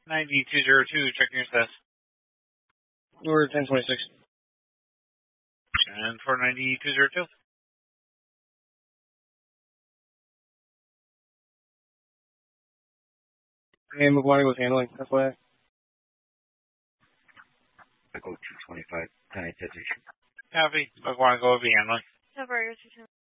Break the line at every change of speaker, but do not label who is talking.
9202, checking your status.
We're 1026.
And for 9202.
And McGuanago was handling, FYI.
I go 225, 10 attention.
Copy. McGuanago will be handling.